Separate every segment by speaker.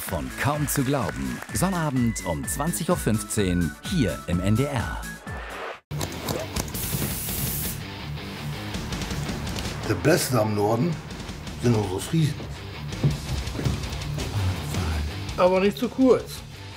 Speaker 1: von Kaum zu glauben. Sonnabend um 20:15 Uhr hier im NDR.
Speaker 2: Der Beste am Norden sind unsere Friesen. Aber nicht zu kurz.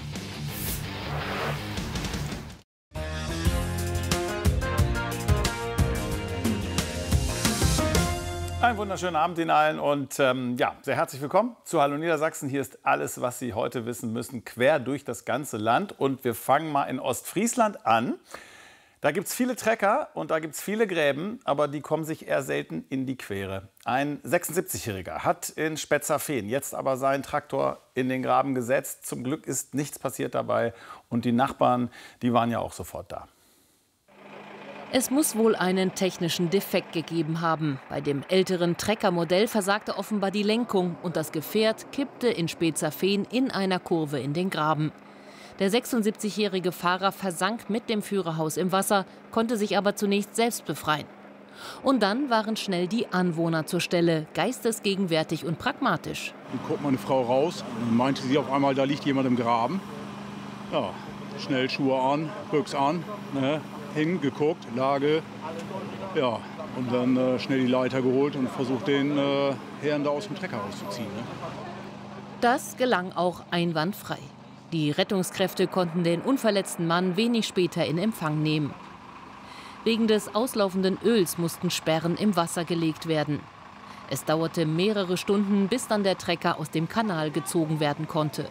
Speaker 3: Einen wunderschönen Abend Ihnen allen und sehr herzlich willkommen zu Hallo Niedersachsen. Hier ist alles, was Sie heute wissen müssen, quer durch das ganze Land. Und wir fangen mal in Ostfriesland an. Da gibt es viele Trecker und da gibt es viele Gräben, aber die kommen sich eher selten in die Quere. Ein 76-Jähriger hat in Spetzerfehn jetzt aber seinen Traktor in den Graben gesetzt. Zum Glück ist nichts passiert dabei und die Nachbarn, die waren ja auch sofort da.
Speaker 4: Es muss wohl einen technischen Defekt gegeben haben. Bei dem älteren Treckermodell versagte offenbar die Lenkung und das Gefährt kippte in Spetzerfehn in einer Kurve in den Graben. Der 76-jährige Fahrer versank mit dem Führerhaus im Wasser, konnte sich aber zunächst selbst befreien. Und dann waren schnell die Anwohner zur Stelle, geistesgegenwärtig und pragmatisch.
Speaker 5: Dann guckt meine Frau raus und meinte sie auf einmal, da liegt jemand im Graben. Ja, schnell Schuhe an, Büchs an, ne? Hingeguckt, Lage, ja, und dann schnell die Leiter geholt und versucht, den Herrn da aus dem Trecker rauszuziehen. Ne?
Speaker 4: Das gelang auch einwandfrei. Die Rettungskräfte konnten den unverletzten Mann wenig später in Empfang nehmen. Wegen des auslaufenden Öls mussten Sperren im Wasser gelegt werden. Es dauerte mehrere Stunden, bis dann der Trecker aus dem Kanal gezogen werden konnte.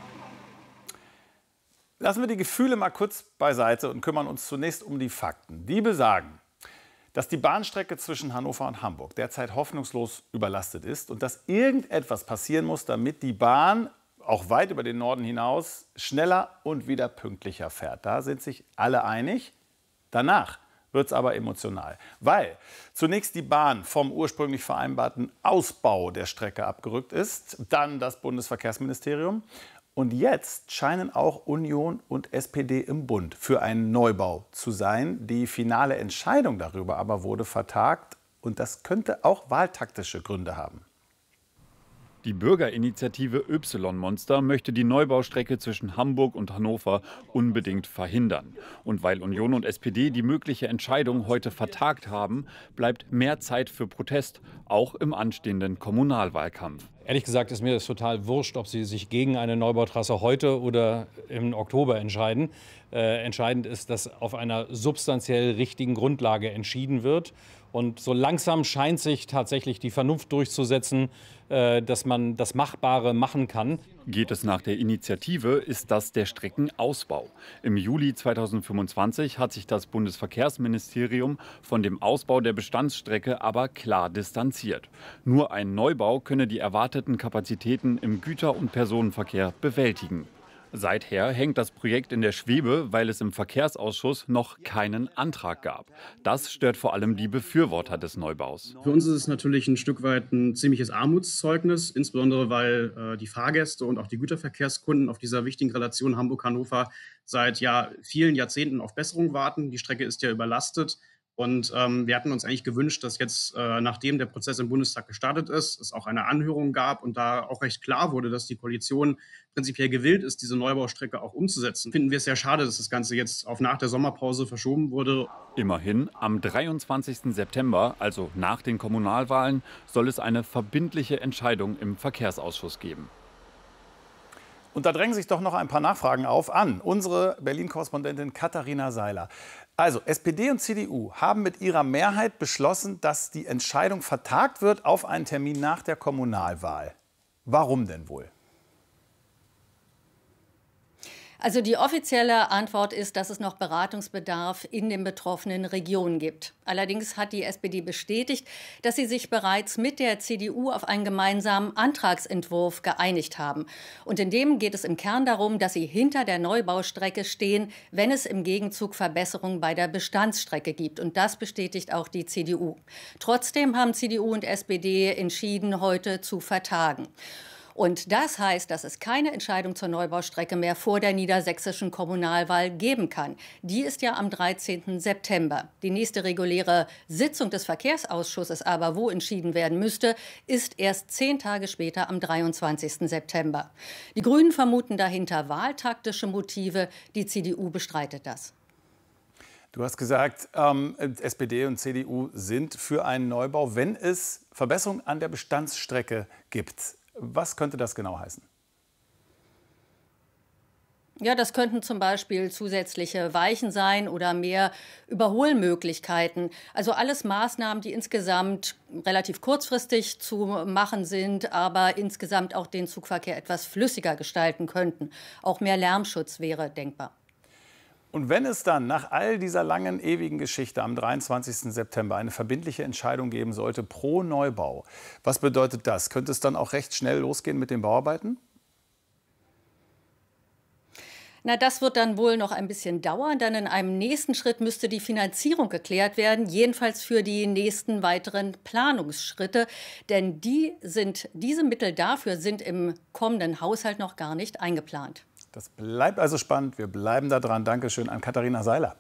Speaker 3: Lassen wir die Gefühle mal kurz beiseite und kümmern uns zunächst um die Fakten. Die besagen, dass die Bahnstrecke zwischen Hannover und Hamburg derzeit hoffnungslos überlastet ist und dass irgendetwas passieren muss, damit die Bahn auch weit über den Norden hinaus schneller und wieder pünktlicher fährt. Da sind sich alle einig. Danach wird es aber emotional, weil zunächst die Bahn vom ursprünglich vereinbarten Ausbau der Strecke abgerückt ist, dann das Bundesverkehrsministerium. Und jetzt scheinen auch Union und SPD im Bund für einen Neubau zu sein. Die finale Entscheidung darüber aber wurde vertagt. Und das könnte auch wahltaktische Gründe haben.
Speaker 6: Die Bürgerinitiative Y-Monster möchte die Neubaustrecke zwischen Hamburg und Hannover unbedingt verhindern. Und weil Union und SPD die mögliche Entscheidung heute vertagt haben, bleibt mehr Zeit für Protest, auch im anstehenden Kommunalwahlkampf.
Speaker 7: Ehrlich gesagt ist mir das total wurscht, ob Sie sich gegen eine Neubautrasse heute oder im Oktober entscheiden. Entscheidend ist, dass auf einer substanziell richtigen Grundlage entschieden wird. Und so langsam scheint sich tatsächlich die Vernunft durchzusetzen, dass man das Machbare machen kann.
Speaker 6: Geht es nach der Initiative, ist das der Streckenausbau. Im Juli 2025 hat sich das Bundesverkehrsministerium von dem Ausbau der Bestandsstrecke aber klar distanziert. Nur ein Neubau könne die erwarteten Kapazitäten im Güter- und Personenverkehr bewältigen. Seither hängt das Projekt in der Schwebe, weil es im Verkehrsausschuss noch keinen Antrag gab. Das stört vor allem die Befürworter des Neubaus.
Speaker 8: Für uns ist es natürlich ein Stück weit ein ziemliches Armutszeugnis, insbesondere weil die Fahrgäste und auch die Güterverkehrskunden auf dieser wichtigen Relation Hamburg-Hannover seit vielen Jahrzehnten auf Besserung warten. Die Strecke ist ja überlastet. Und wir hatten uns eigentlich gewünscht, dass jetzt, nachdem der Prozess im Bundestag gestartet ist, es auch eine Anhörung gab und da auch recht klar wurde, dass die Koalition prinzipiell gewillt ist, diese Neubaustrecke auch umzusetzen. Finden wir es sehr schade, dass das Ganze jetzt auf nach der Sommerpause verschoben wurde.
Speaker 6: Immerhin, am 23. September, also nach den Kommunalwahlen, soll es eine verbindliche Entscheidung im Verkehrsausschuss geben.
Speaker 3: Und da drängen sich doch noch ein paar Nachfragen auf an unsere Berlin-Korrespondentin Katharina Seiler. Also SPD und CDU haben mit ihrer Mehrheit beschlossen, dass die Entscheidung vertagt wird auf einen Termin nach der Kommunalwahl. Warum denn wohl?
Speaker 9: Also die offizielle Antwort ist, dass es noch Beratungsbedarf in den betroffenen Regionen gibt. Allerdings hat die SPD bestätigt, dass sie sich bereits mit der CDU auf einen gemeinsamen Antragsentwurf geeinigt haben. Und in dem geht es im Kern darum, dass sie hinter der Neubaustrecke stehen, wenn es im Gegenzug Verbesserungen bei der Bestandsstrecke gibt. Und das bestätigt auch die CDU. Trotzdem haben CDU und SPD entschieden, heute zu vertagen. Und das heißt, dass es keine Entscheidung zur Neubaustrecke mehr vor der niedersächsischen Kommunalwahl geben kann. Die ist ja am 13. September. Die nächste reguläre Sitzung des Verkehrsausschusses aber, wo entschieden werden müsste, ist erst 10 Tage später am 23. September. Die Grünen vermuten dahinter wahltaktische Motive. Die CDU bestreitet das.
Speaker 3: Du hast gesagt, SPD und CDU sind für einen Neubau, wenn es Verbesserungen an der Bestandsstrecke gibt. Was könnte das genau heißen?
Speaker 9: Ja, das könnten zum Beispiel zusätzliche Weichen sein oder mehr Überholmöglichkeiten. Also alles Maßnahmen, die insgesamt relativ kurzfristig zu machen sind, aber insgesamt auch den Zugverkehr etwas flüssiger gestalten könnten. Auch mehr Lärmschutz wäre denkbar.
Speaker 3: Und wenn es dann nach all dieser langen, ewigen Geschichte am 23. September eine verbindliche Entscheidung geben sollte pro Neubau, was bedeutet das? Könnte es dann auch recht schnell losgehen mit den Bauarbeiten?
Speaker 9: Na, das wird dann wohl noch ein bisschen dauern, denn in einem nächsten Schritt müsste die Finanzierung geklärt werden, jedenfalls für die nächsten weiteren Planungsschritte. Denn diese Mittel dafür sind im kommenden Haushalt noch gar nicht eingeplant.
Speaker 3: Das bleibt also spannend. Wir bleiben da dran. Dankeschön an Katharina Seiler.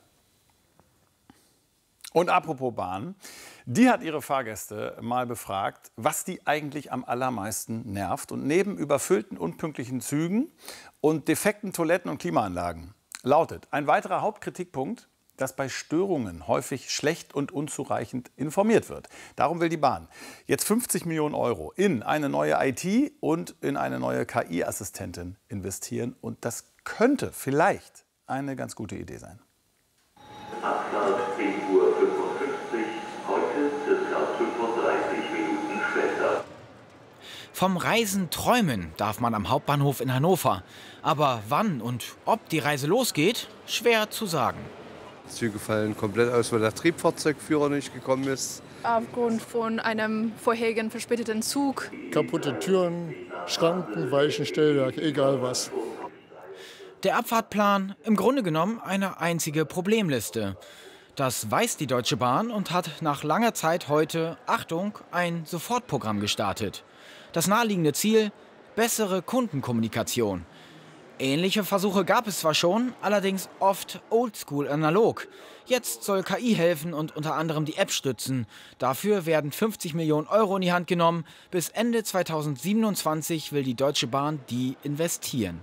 Speaker 3: Und apropos Bahn, die hat ihre Fahrgäste mal befragt, was die eigentlich am allermeisten nervt. Und neben überfüllten, unpünktlichen Zügen und defekten Toiletten und Klimaanlagen lautet ein weiterer Hauptkritikpunkt, dass bei Störungen häufig schlecht und unzureichend informiert wird. Darum will die Bahn jetzt 50 Millionen € in eine neue IT und in eine neue KI-Assistentin investieren. Und das könnte vielleicht eine ganz gute Idee sein.
Speaker 10: Abfahrt 10:55 Uhr, heute ca. 35 Minuten später.
Speaker 11: Vom Reisen träumen darf man am Hauptbahnhof in Hannover. Aber wann und ob die Reise losgeht, schwer zu sagen.
Speaker 12: Züge fallen komplett aus, weil der Triebfahrzeugführer nicht gekommen ist.
Speaker 13: Aufgrund von einem vorherigen verspäteten Zug.
Speaker 14: Kaputte Türen, Schranken, Weichen, Stellwerk, egal was.
Speaker 11: Der Abfahrtplan im Grunde genommen eine einzige Problemliste. Das weiß die Deutsche Bahn und hat nach langer Zeit heute, Achtung, ein Sofortprogramm gestartet. Das naheliegende Ziel: bessere Kundenkommunikation. Ähnliche Versuche gab es zwar schon, allerdings oft oldschool analog. Jetzt soll KI helfen und unter anderem die App stützen. Dafür werden 50 Millionen € in die Hand genommen. Bis Ende 2027 will die Deutsche Bahn die investieren.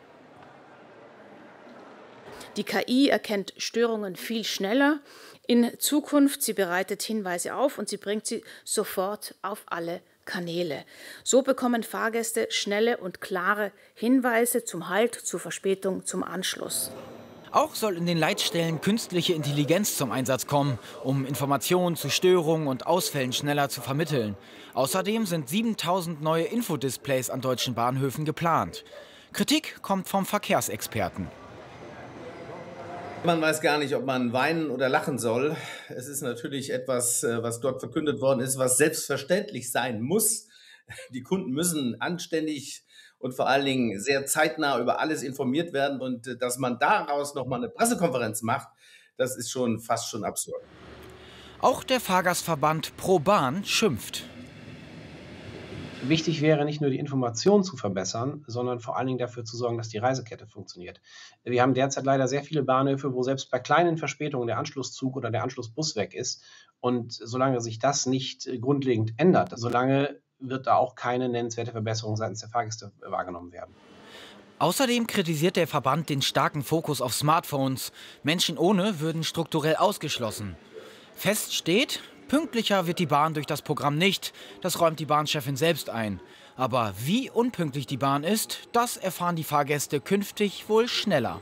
Speaker 15: Die KI erkennt Störungen viel schneller. In Zukunft, sie bereitet Hinweise auf und sie bringt sie sofort auf alle Kanäle. So bekommen Fahrgäste schnelle und klare Hinweise zum Halt, zur Verspätung, zum Anschluss.
Speaker 11: Auch soll in den Leitstellen künstliche Intelligenz zum Einsatz kommen, um Informationen zu Störungen und Ausfällen schneller zu vermitteln. Außerdem sind 7000 neue Infodisplays an deutschen Bahnhöfen geplant. Kritik kommt vom Verkehrsexperten.
Speaker 16: Man weiß gar nicht, ob man weinen oder lachen soll. Es ist natürlich etwas, was dort verkündet worden ist, was selbstverständlich sein muss. Die Kunden müssen anständig und vor allen Dingen sehr zeitnah über alles informiert werden. Und dass man daraus noch mal eine Pressekonferenz macht, das ist schon fast schon absurd.
Speaker 11: Auch der Fahrgastverband ProBahn schimpft.
Speaker 17: Wichtig wäre nicht nur die Information zu verbessern, sondern vor allen Dingen dafür zu sorgen, dass die Reisekette funktioniert. Wir haben derzeit leider sehr viele Bahnhöfe, wo selbst bei kleinen Verspätungen der Anschlusszug oder der Anschlussbus weg ist. Und solange sich das nicht grundlegend ändert, solange wird da auch keine nennenswerte Verbesserung seitens der Fahrgäste wahrgenommen werden.
Speaker 11: Außerdem kritisiert der Verband den starken Fokus auf Smartphones. Menschen ohne würden strukturell ausgeschlossen. Fest steht: pünktlicher wird die Bahn durch das Programm nicht. Das räumt die Bahnchefin selbst ein. Aber wie unpünktlich die Bahn ist, das erfahren die Fahrgäste künftig wohl schneller.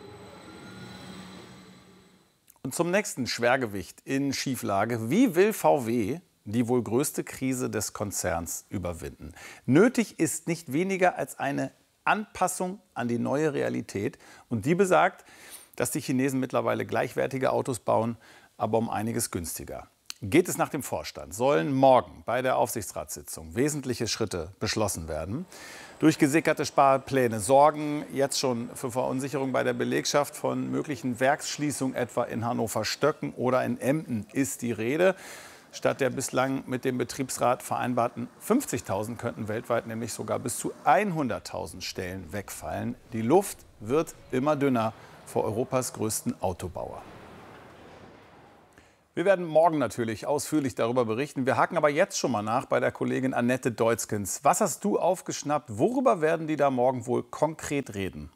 Speaker 3: Und zum nächsten Schwergewicht in Schieflage. Wie will VW die wohl größte Krise des Konzerns überwinden? Nötig ist nicht weniger als eine Anpassung an die neue Realität. Und die besagt, dass die Chinesen mittlerweile gleichwertige Autos bauen, aber um einiges günstiger. Geht es nach dem Vorstand, sollen morgen bei der Aufsichtsratssitzung wesentliche Schritte beschlossen werden. Durchgesickerte Sparpläne sorgen jetzt schon für Verunsicherung bei der Belegschaft. Von möglichen Werksschließungen etwa in Hannover-Stöcken oder in Emden ist die Rede. Statt der bislang mit dem Betriebsrat vereinbarten 50.000 könnten weltweit nämlich sogar bis zu 100.000 Stellen wegfallen. Die Luft wird immer dünner vor Europas größten Autobauer. Wir werden morgen natürlich ausführlich darüber berichten. Wir haken aber jetzt schon mal nach bei der Kollegin Annette Deutzkens. Was hast du aufgeschnappt? Worüber werden die da morgen wohl konkret reden?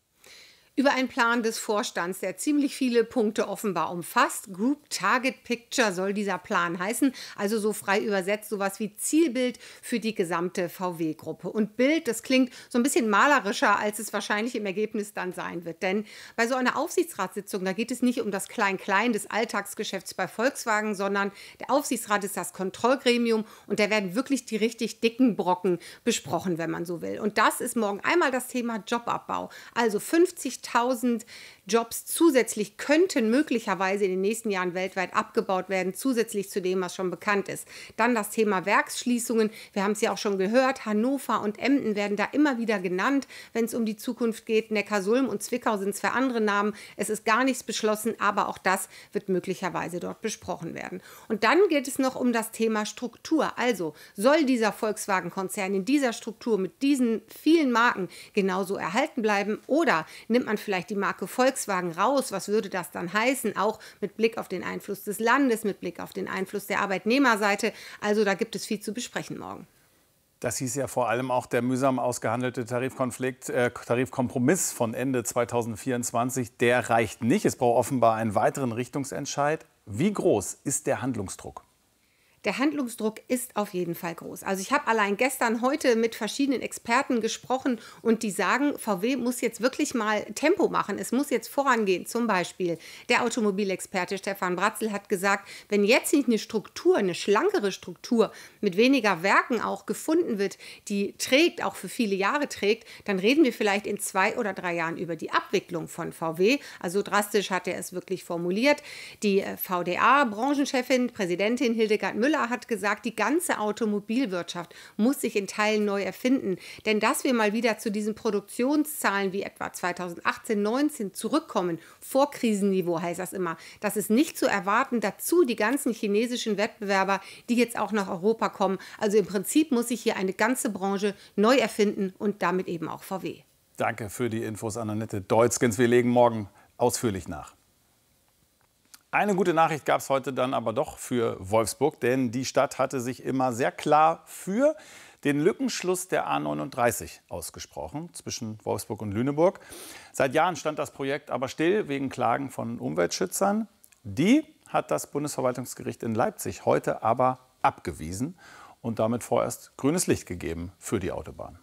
Speaker 18: Über einen Plan des Vorstands, der ziemlich viele Punkte offenbar umfasst. Group Target Picture soll dieser Plan heißen, also so frei übersetzt sowas wie Zielbild für die gesamte VW-Gruppe. Und Bild, das klingt so ein bisschen malerischer, als es wahrscheinlich im Ergebnis dann sein wird. Denn bei so einer Aufsichtsratssitzung, da geht es nicht um das Klein-Klein des Alltagsgeschäfts bei Volkswagen, sondern der Aufsichtsrat ist das Kontrollgremium und da werden wirklich die richtig dicken Brocken besprochen, wenn man so will. Und das ist morgen einmal das Thema Jobabbau. Also 50.000 Jobs zusätzlich könnten möglicherweise in den nächsten Jahren weltweit abgebaut werden, zusätzlich zu dem, was schon bekannt ist. Dann das Thema Werksschließungen. Wir haben es ja auch schon gehört, Hannover und Emden werden da immer wieder genannt, wenn es um die Zukunft geht. Neckarsulm und Zwickau sind zwei andere Namen. Es ist gar nichts beschlossen, aber auch das wird möglicherweise dort besprochen werden. Und dann geht es noch um das Thema Struktur. Also soll dieser Volkswagen-Konzern in dieser Struktur mit diesen vielen Marken genauso erhalten bleiben oder nimmt man vielleicht die Marke Volkswagen raus? Was würde das dann heißen? Auch mit Blick auf den Einfluss des Landes, mit Blick auf den Einfluss der Arbeitnehmerseite. Also da gibt es viel zu besprechen morgen.
Speaker 3: Das hieß ja vor allem auch der mühsam ausgehandelte Tarifkompromiss von Ende 2024. Der reicht nicht. Es braucht offenbar einen weiteren Richtungsentscheid. Wie groß ist der Handlungsdruck?
Speaker 18: Der Handlungsdruck ist auf jeden Fall groß. Also ich habe allein heute mit verschiedenen Experten gesprochen und die sagen, VW muss jetzt wirklich mal Tempo machen. Es muss jetzt vorangehen. Zum Beispiel der Automobilexperte Stefan Bratzel hat gesagt, wenn jetzt nicht eine Struktur, eine schlankere Struktur mit weniger Werken auch gefunden wird, die trägt, auch für viele Jahre trägt, dann reden wir vielleicht in 2 oder 3 Jahren über die Abwicklung von VW. Also drastisch hat er es wirklich formuliert. Die VDA-Branchenchefin, Präsidentin Hildegard Müller hat gesagt, die ganze Automobilwirtschaft muss sich in Teilen neu erfinden. Denn dass wir mal wieder zu diesen Produktionszahlen wie etwa 2018, 19 zurückkommen, vor Krisenniveau heißt das immer, das ist nicht zu erwarten. Dazu die ganzen chinesischen Wettbewerber, die jetzt auch nach Europa kommen. Also im Prinzip muss sich hier eine ganze Branche neu erfinden und damit eben auch VW.
Speaker 3: Danke für die Infos an Annette Deutzkens. Wir legen morgen ausführlich nach. Eine gute Nachricht gab es heute dann aber doch für Wolfsburg, denn die Stadt hatte sich immer sehr klar für den Lückenschluss der A39 ausgesprochen zwischen Wolfsburg und Lüneburg. Seit Jahren stand das Projekt aber still wegen Klagen von Umweltschützern. Die hat das Bundesverwaltungsgericht in Leipzig heute aber abgewiesen und damit vorerst grünes Licht gegeben für die Autobahn.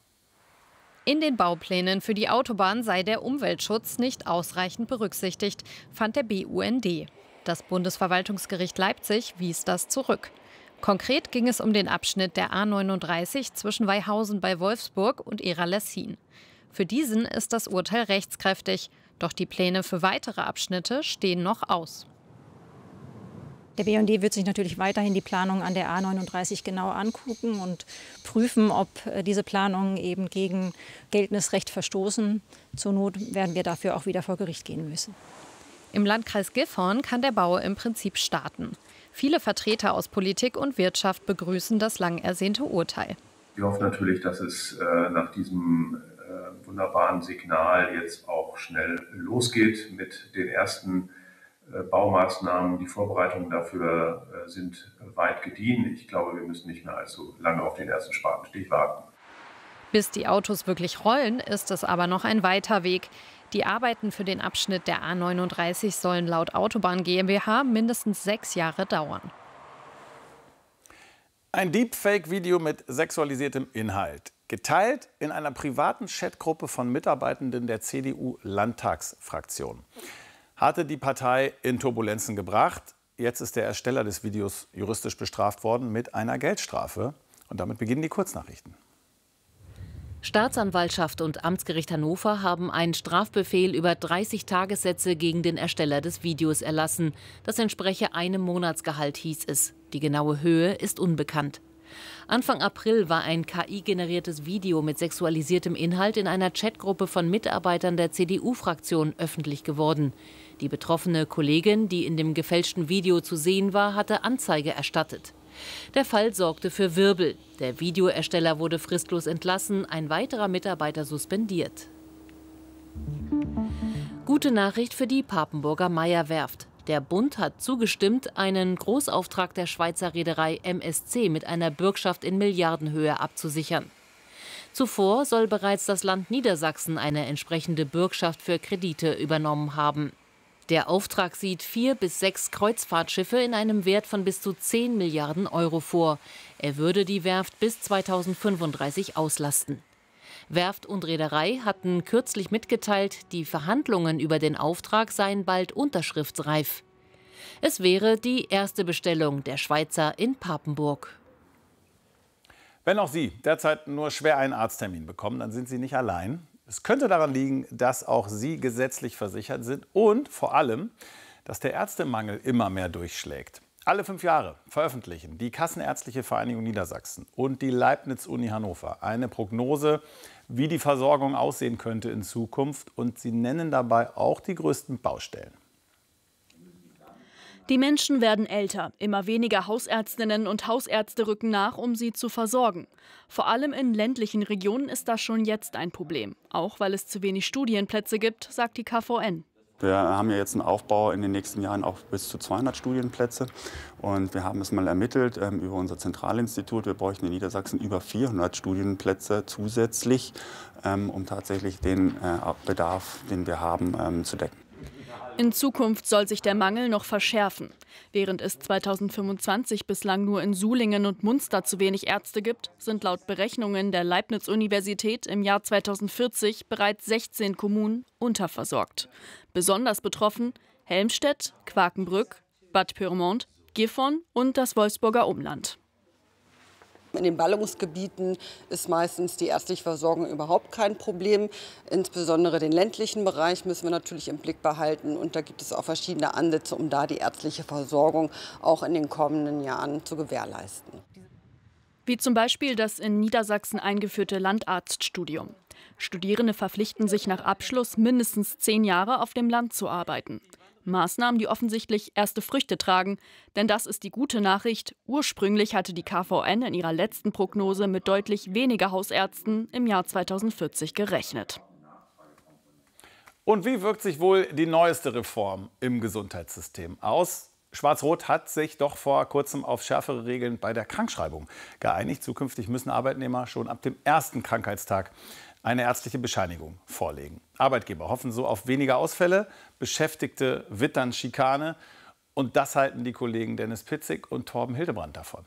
Speaker 4: In den Bauplänen für die Autobahn sei der Umweltschutz nicht ausreichend berücksichtigt, fand der BUND. Das Bundesverwaltungsgericht Leipzig wies das zurück. Konkret ging es um den Abschnitt der A39 zwischen Weihausen bei Wolfsburg und Ehra-Lessin. Für diesen ist das Urteil rechtskräftig, doch die Pläne für weitere Abschnitte stehen noch aus.
Speaker 19: Der BUND wird sich natürlich weiterhin die Planung an der A39 genau angucken und prüfen, ob diese Planungen eben gegen geltendes Recht verstoßen. Zur Not werden wir dafür auch wieder vor Gericht gehen müssen.
Speaker 4: Im Landkreis Gifhorn kann der Bau im Prinzip starten. Viele Vertreter aus Politik und Wirtschaft begrüßen das lang ersehnte Urteil.
Speaker 20: Wir hoffen natürlich, dass es nach diesem wunderbaren Signal jetzt auch schnell losgeht mit den ersten Baumaßnahmen. Die Vorbereitungen dafür sind weit gediehen. Ich glaube, wir müssen nicht mehr allzu lange auf den ersten Spatenstich warten.
Speaker 4: Bis die Autos wirklich rollen, ist es aber noch ein weiter Weg. Die Arbeiten für den Abschnitt der A39 sollen laut Autobahn GmbH mindestens 6 Jahre dauern.
Speaker 3: Ein Deepfake-Video mit sexualisiertem Inhalt. Geteilt in einer privaten Chatgruppe von Mitarbeitenden der CDU-Landtagsfraktion. Hatte die Partei in Turbulenzen gebracht. Jetzt ist der Ersteller des Videos juristisch bestraft worden mit einer Geldstrafe. Und damit beginnen die Kurznachrichten.
Speaker 4: Staatsanwaltschaft und Amtsgericht Hannover haben einen Strafbefehl über 30 Tagessätze gegen den Ersteller des Videos erlassen. Das entspreche einem Monatsgehalt, hieß es. Die genaue Höhe ist unbekannt. Anfang April war ein KI-generiertes Video mit sexualisiertem Inhalt in einer Chatgruppe von Mitarbeitern der CDU-Fraktion öffentlich geworden. Die betroffene Kollegin, die in dem gefälschten Video zu sehen war, hatte Anzeige erstattet. Der Fall sorgte für Wirbel. Der Videoersteller wurde fristlos entlassen, ein weiterer Mitarbeiter suspendiert. Gute Nachricht für die Papenburger Meyer-Werft. Der Bund hat zugestimmt, einen Großauftrag der Schweizer Reederei MSC mit einer Bürgschaft in Milliardenhöhe abzusichern. Zuvor soll bereits das Land Niedersachsen eine entsprechende Bürgschaft für Kredite übernommen haben. Der Auftrag sieht 4 bis 6 Kreuzfahrtschiffe in einem Wert von bis zu 10 Milliarden Euro vor. Er würde die Werft bis 2035 auslasten. Werft und Reederei hatten kürzlich mitgeteilt, die Verhandlungen über den Auftrag seien bald unterschriftsreif. Es wäre die erste Bestellung der Schweizer in Papenburg.
Speaker 3: Wenn auch Sie derzeit nur schwer einen Arzttermin bekommen, dann sind Sie nicht allein. Es könnte daran liegen, dass auch Sie gesetzlich versichert sind und vor allem, dass der Ärztemangel immer mehr durchschlägt. Alle 5 Jahre veröffentlichen die Kassenärztliche Vereinigung Niedersachsen und die Leibniz-Uni Hannover eine Prognose, wie die Versorgung aussehen könnte in Zukunft. Und sie nennen dabei auch die größten Baustellen.
Speaker 21: Die Menschen werden älter. Immer weniger Hausärztinnen und Hausärzte rücken nach, um sie zu versorgen. Vor allem in ländlichen Regionen ist das schon jetzt ein Problem. Auch weil es zu wenig Studienplätze gibt, sagt die KVN.
Speaker 22: Wir haben ja jetzt einen Aufbau in den nächsten Jahren auf bis zu 200 Studienplätze. Und wir haben es mal ermittelt über unser Zentralinstitut. Wir bräuchten in Niedersachsen über 400 Studienplätze zusätzlich, um tatsächlich den Bedarf, den wir haben, zu decken.
Speaker 21: In Zukunft soll sich der Mangel noch verschärfen. Während es 2025 bislang nur in Sulingen und Munster zu wenig Ärzte gibt, sind laut Berechnungen der Leibniz-Universität im Jahr 2040 bereits 16 Kommunen unterversorgt. Besonders betroffen Helmstedt, Quakenbrück, Bad Pyrmont, Gifhorn und das Wolfsburger Umland.
Speaker 23: In den Ballungsgebieten ist meistens die ärztliche Versorgung überhaupt kein Problem. Insbesondere den ländlichen Bereich müssen wir natürlich im Blick behalten. Und da gibt es auch verschiedene Ansätze, um da die ärztliche Versorgung auch in den kommenden Jahren zu gewährleisten.
Speaker 21: Wie zum Beispiel das in Niedersachsen eingeführte Landarztstudium. Studierende verpflichten sich nach Abschluss mindestens 10 Jahre auf dem Land zu arbeiten. Maßnahmen, die offensichtlich erste Früchte tragen. Denn das ist die gute Nachricht. Ursprünglich hatte die KVN in ihrer letzten Prognose mit deutlich weniger Hausärzten im Jahr 2040 gerechnet.
Speaker 3: Und wie wirkt sich wohl die neueste Reform im Gesundheitssystem aus? Schwarz-Rot hat sich doch vor kurzem auf schärfere Regeln bei der Krankschreibung geeinigt. Zukünftig müssen Arbeitnehmer schon ab dem ersten Krankheitstag eine ärztliche Bescheinigung vorlegen. Arbeitgeber hoffen so auf weniger Ausfälle, Beschäftigte wittern Schikane. Und das halten die Kollegen Dennis Pitzig und Torben Hildebrand davon.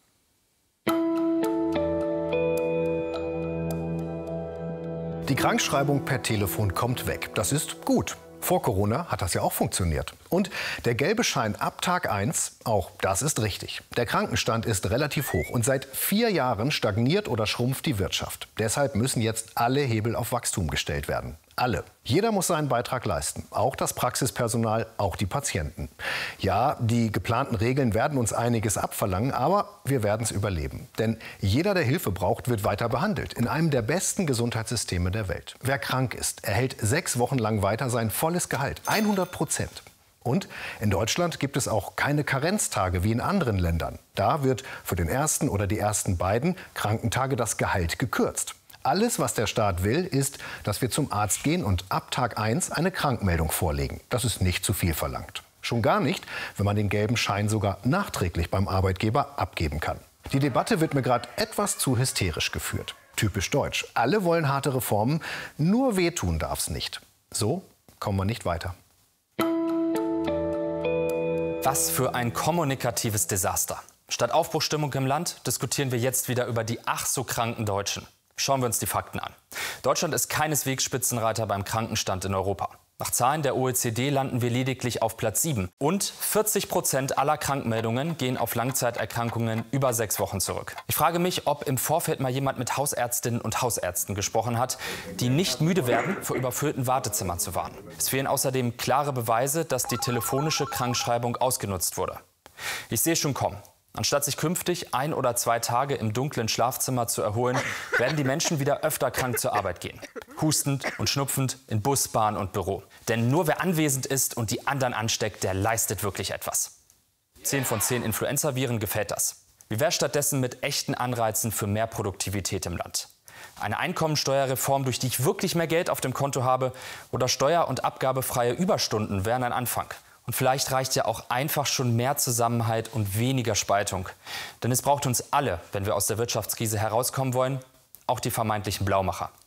Speaker 24: Die Krankschreibung per Telefon kommt weg. Das ist gut. Vor Corona hat das ja auch funktioniert. Und der gelbe Schein ab Tag 1, auch das ist richtig. Der Krankenstand ist relativ hoch und seit 4 Jahren stagniert oder schrumpft die Wirtschaft. Deshalb müssen jetzt alle Hebel auf Wachstum gestellt werden. Alle. Jeder muss seinen Beitrag leisten. Auch das Praxispersonal, auch die Patienten. Ja, die geplanten Regeln werden uns einiges abverlangen, aber wir werden es überleben. Denn jeder, der Hilfe braucht, wird weiter behandelt. In einem der besten Gesundheitssysteme der Welt. Wer krank ist, erhält 6 Wochen lang weiter sein volles Gehalt. 100%. Und in Deutschland gibt es auch keine Karenztage wie in anderen Ländern. Da wird für den ersten oder die ersten beiden Krankentage das Gehalt gekürzt. Alles, was der Staat will, ist, dass wir zum Arzt gehen und ab Tag 1 eine Krankmeldung vorlegen. Das ist nicht zu viel verlangt. Schon gar nicht, wenn man den gelben Schein sogar nachträglich beim Arbeitgeber abgeben kann. Die Debatte wird mir gerade etwas zu hysterisch geführt. Typisch deutsch. Alle wollen harte Reformen, nur wehtun darf's nicht. So kommen wir nicht weiter.
Speaker 25: Was für ein kommunikatives Desaster. Statt Aufbruchstimmung im Land diskutieren wir jetzt wieder über die ach so kranken Deutschen. Schauen wir uns die Fakten an. Deutschland ist keineswegs Spitzenreiter beim Krankenstand in Europa. Nach Zahlen der OECD landen wir lediglich auf Platz 7. Und 40% aller Krankmeldungen gehen auf Langzeiterkrankungen über 6 Wochen zurück. Ich frage mich, ob im Vorfeld mal jemand mit Hausärztinnen und Hausärzten gesprochen hat, die nicht müde werden, vor überfüllten Wartezimmern zu warten. Es fehlen außerdem klare Beweise, dass die telefonische Krankschreibung ausgenutzt wurde. Ich sehe schon kommen. Anstatt sich künftig 1 oder 2 Tage im dunklen Schlafzimmer zu erholen, werden die Menschen wieder öfter krank zur Arbeit gehen. Hustend und schnupfend in Bus, Bahn und Büro. Denn nur wer anwesend ist und die anderen ansteckt, der leistet wirklich etwas. 10 von 10 Influenza-Viren gefällt das. Wie wäre stattdessen mit echten Anreizen für mehr Produktivität im Land? Eine Einkommensteuerreform, durch die ich wirklich mehr Geld auf dem Konto habe, oder steuer- und abgabefreie Überstunden wären ein Anfang. Und vielleicht reicht ja auch einfach schon mehr Zusammenhalt und weniger Spaltung. Denn es braucht uns alle, wenn wir aus der Wirtschaftskrise herauskommen wollen, auch die vermeintlichen Blaumacher.